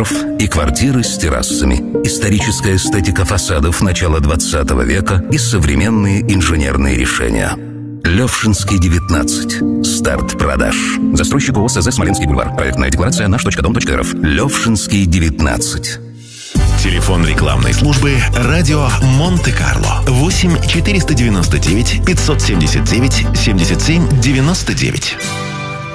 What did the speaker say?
метров и квартиры с террасами. Историческая эстетика фасадов начала 20 века и современные инженерные решения. Левшинский, 19. Старт продаж. Застройщик ООО СЗ «Смоленский бульвар». Проектная декларация nаш.дом.рф. Левшинский, 19. Телефон рекламной службы «Радио Монте-Карло». 8 499 579 77 99.